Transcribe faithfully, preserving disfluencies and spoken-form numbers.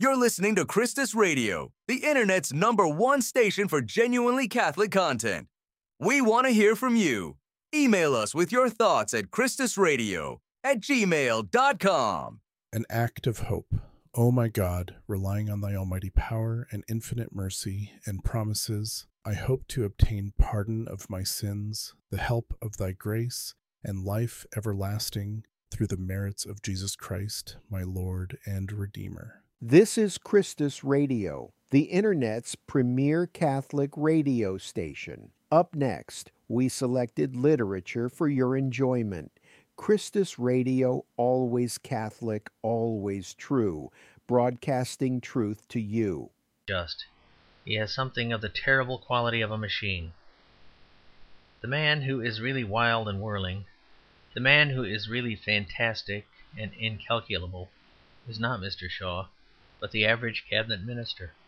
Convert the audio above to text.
You're listening to Christus Radio, the internet's number one station for genuinely Catholic content. We want to hear from you. Email us with your thoughts at christusradio at gmail dot com. An act of hope. O my God, relying on thy almighty power and infinite mercy and promises, I hope to obtain pardon of my sins, the help of thy grace, and life everlasting through the merits of Jesus Christ, my Lord and Redeemer. This is Christus Radio, the Internet's premier Catholic radio station. Up next, we selected literature for your enjoyment. Christus Radio, always Catholic, always true, broadcasting truth to you. Just. He has something of the terrible quality of a machine. The man who is really wild and whirling, the man who is really fantastic and incalculable, is not Mister Shaw, but the average Cabinet Minister.